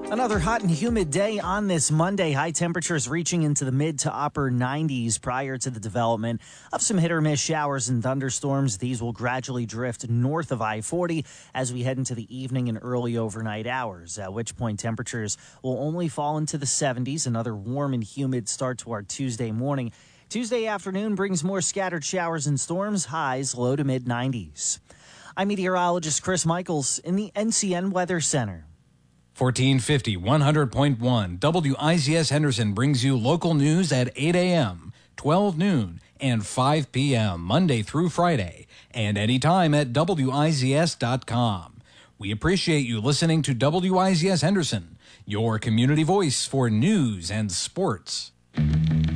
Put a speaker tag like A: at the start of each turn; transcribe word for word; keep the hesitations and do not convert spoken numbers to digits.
A: Another hot and humid day on this Monday. High temperatures reaching into the mid to upper nineties prior to the development of some hit or miss showers and thunderstorms. These will gradually drift north of I forty as we head into the evening and early overnight hours, at which point temperatures will only fall into the seventies. Another warm and humid start to our Tuesday morning. Tuesday afternoon brings more scattered showers and storms, highs low to mid nineties. I'm meteorologist Chris Michaels in the N C N Weather Center.
B: fourteen fifty, one hundred point one W I Z S Henderson brings you local news at eight a.m., twelve noon, and five p.m. Monday through Friday, and anytime at W I Z S dot com. We appreciate you listening to W I Z S Henderson, your community voice for news and sports.